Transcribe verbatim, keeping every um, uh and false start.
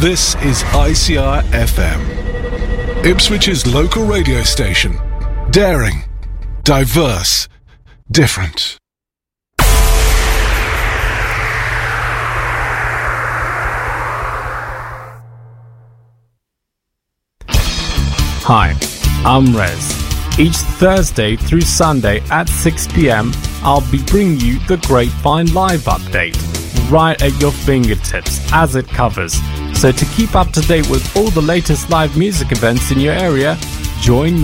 This is I C R F M, Ipswich's local radio station. Daring, diverse, different. Hi, I'm Rez. Each Thursday through Sunday at six p.m, I'll be bringing you the Grapevine Live update, right at your fingertips as it covers. So to keep up to date with all the latest live music events in your area, join me